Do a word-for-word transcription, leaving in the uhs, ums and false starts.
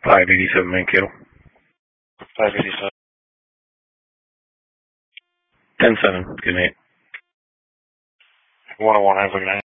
five eighty-seven Mankato. five eighty-seven. ten seven. Good night. one oh one, have a good night.